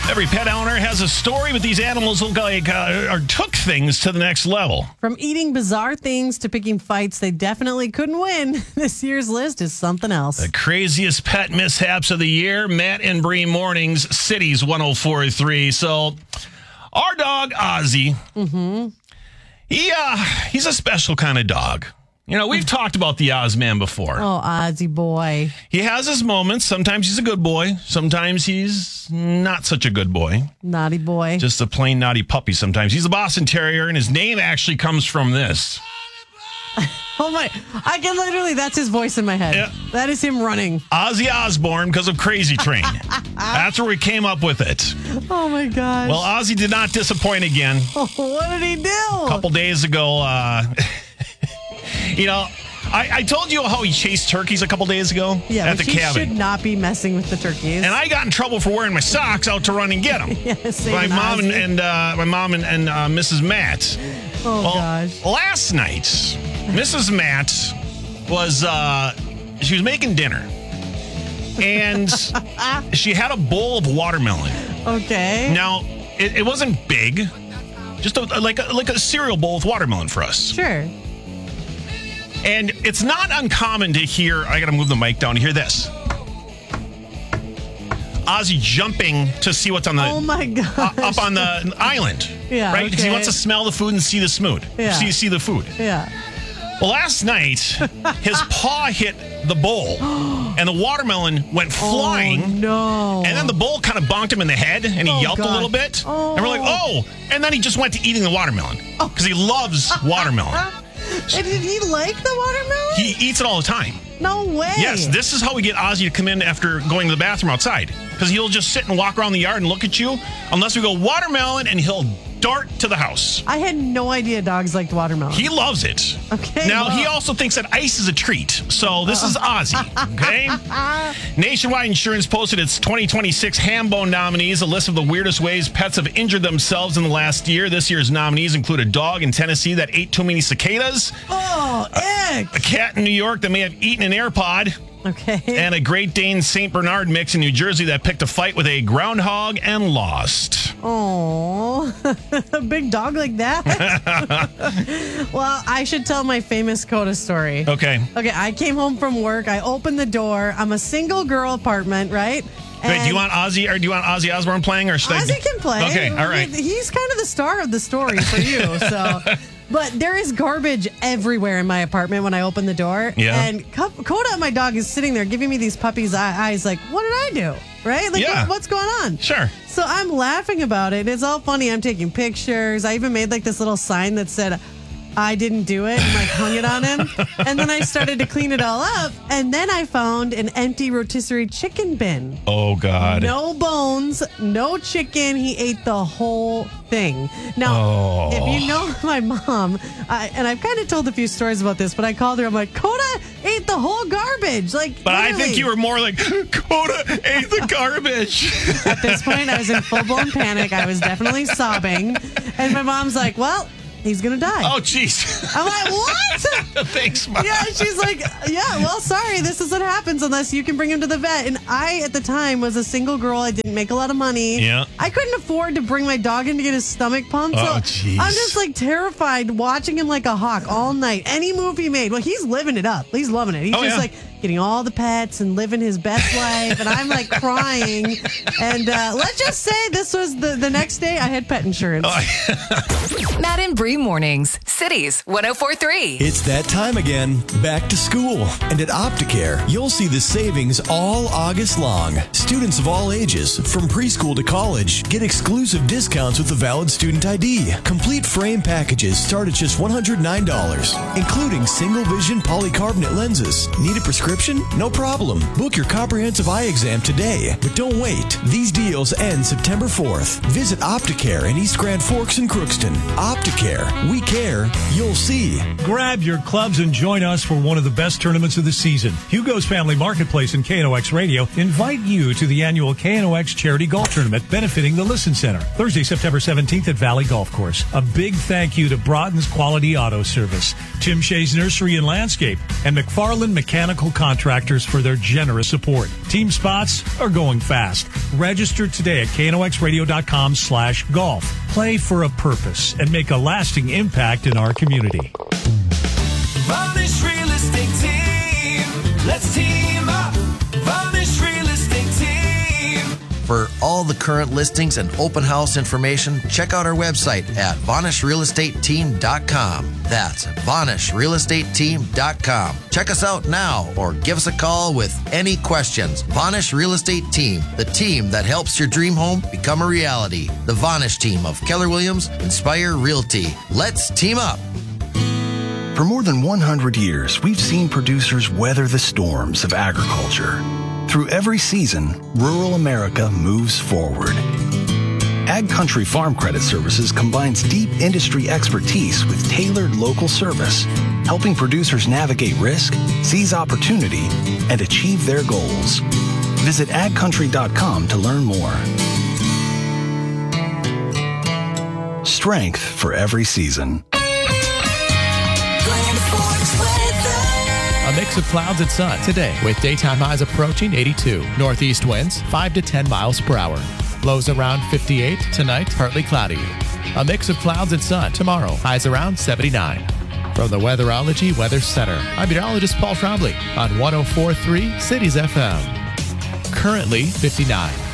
Every pet owner has a story, but these animals look like or took things to the next level. From eating bizarre things to picking fights they definitely couldn't win, this year's list is something else. The craziest pet mishaps of the year, Matt and Bree Mornings, Cities 104.3. So, our dog, Ozzy, he's a special kind of dog. You know, we've talked about the Ozman before. Oh, Ozzy boy. He has his moments. Sometimes he's a good boy. Sometimes he's not such a good boy. Naughty boy. Just a plain naughty puppy sometimes. He's a Boston Terrier, and his name actually comes from this. Oh, my. I can literally, that's his voice in my head. Yeah. That is him running. Ozzy Osbourne because of Crazy Train. That's where we came up with it. Oh, my gosh. Well, Ozzy did not disappoint again. Oh, what did he do? A couple days ago, you know, I told you how he chased turkeys a couple days ago at the cabin. He should not be messing with the turkeys. And I got in trouble for wearing my socks out to run and get them. My mom and Mrs. Matt. Oh, gosh. Last night, Mrs. Matt was she was making dinner, and she had a bowl of watermelon. Okay. Now it wasn't big, just like a cereal bowl with watermelon for us. Sure. And it's not uncommon to hear, I got to move the mic down to hear this. Ozzy jumping to see what's on the oh my gosh. Up on the island. Yeah. Right? Because he okay. wants to smell the food and see the smoot. Yeah. See the food. Yeah. Well, last night, his paw hit the bowl, and the watermelon went flying. Oh, no. And then the bowl kind of bonked him in the head, and he yelped a little bit. Oh. And we're like, oh. And then he just went to eating the watermelon because he loves watermelon. And did he like the watermelon? He eats it all the time. No way. Yes, this is how we get Ozzy to come in after going to the bathroom outside. Because he'll just sit and walk around the yard and look at you unless we go watermelon, and he'll dart to the house. I had no idea dogs liked watermelon. He loves it. Okay. Now, he also thinks that ice is a treat. So this is Ozzy, okay? Nationwide Insurance posted its 2026 Hambone nominees, a list of the weirdest ways pets have injured themselves in the last year. This year's nominees include a dog in Tennessee that ate too many cicadas. Oh, ick. A cat in New York that may have eaten an AirPod. Okay. And a Great Dane St. Bernard mix in New Jersey that picked a fight with a groundhog and lost. Oh, a big dog like that? Well, I should tell my famous Coda story. Okay. Okay, I came home from work. I opened the door. I'm a single girl apartment, right? Wait, do you want Ozzy Osbourne playing, or should Ozzy can play. Okay, all right. He's kind of the star of the story for you, so... But there is garbage everywhere in my apartment when I open the door. Yeah. And Coda, my dog, is sitting there giving me these puppy's eyes like, what did I do? Right? Like, yeah. what's going on? Sure. So I'm laughing about it. It's all funny. I'm taking pictures. I even made like this little sign that said, I didn't do it, and like hung it on him. And then I started to clean it all up. And then I found an empty rotisserie chicken bin. Oh, God. No bones, no chicken. He ate the whole thing. Now, if you know my mom, and I've kind of told a few stories about this, but I called her. I'm like, Coda ate the whole garbage. Like, but literally. I think you were more like, Coda ate the garbage. At this point, I was in full-blown panic. I was definitely sobbing. And my mom's like, well, he's going to die. Oh, jeez. I'm like, what? Thanks, Mom. Yeah, she's like, yeah, well, sorry, this is what happens unless you can bring him to the vet. And I, at the time, was a single girl. I didn't make a lot of money. Yeah. I couldn't afford to bring my dog in to get his stomach pumped. Oh, so jeez. I'm just like terrified watching him like a hawk all night. Any move he made, well, he's living it up. He's loving it. He's just like getting all the pets and living his best life. And I'm like crying. And let's just say this was the next day I had pet insurance. Matt and Bree Mornings, Cities 104.3. It's that time again. Back to school. And at Opticare, you'll see the savings all August long. Students of all ages, from preschool to college, get exclusive discounts with a valid student ID. Complete frame packages start at just $109, including single vision polycarbonate lenses. Need a prescription? No problem. Book your comprehensive eye exam today. But don't wait. These deals end September 4th. Visit Opticare in East Grand Forks and Crookston. Opticare. We care. You'll see. Grab your clubs and join us for one of the best tournaments of the season. Hugo's Family Marketplace and KNOX Radio invite you to the annual KNOX Charity Golf Tournament benefiting the Listen Center. Thursday, September 17th at Valley Golf Course. A big thank you to Broughton's Quality Auto Service, Tim Shea's Nursery and Landscape, and McFarland Mechanical contractors for their generous support. Team spots are going fast. Register today at knoxradio.com/golf. Play for a purpose and make a lasting impact in our community. Varnish Real Estate Team. Let's team up. Varnish Real Estate Team. For all the current listings and open house information, check out our website at VanishRealEstateTeam.com. That's VanishRealEstateTeam.com. Check us out now or give us a call with any questions. Vanish Real Estate Team, the team that helps your dream home become a reality. The Vanish team of Keller Williams, Inspire Realty. Let's team up. For more than 100 years, we've seen producers weather the storms of agriculture. Through every season, rural America moves forward. Ag Country Farm Credit Services combines deep industry expertise with tailored local service, helping producers navigate risk, seize opportunity, and achieve their goals. Visit agcountry.com to learn more. Strength for every season. A mix of clouds and sun today with daytime highs approaching 82. Northeast winds 5 to 10 miles per hour. Lows around 58. Tonight, partly cloudy. A mix of clouds and sun tomorrow. Highs around 79. From the Weatherology Weather Center, I'm meteorologist Paul Trombley on 104.3 Cities FM. Currently 59.